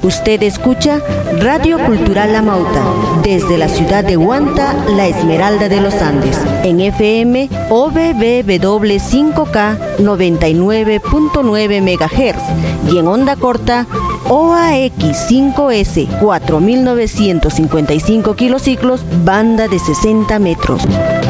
Usted escucha Radio Cultural La Mauta, desde la ciudad de Huanta, la Esmeralda de los Andes, en FM OBBW 5K 99.9 MHz y en onda corta OAX 5S 4955 kilociclos, banda de 60 metros.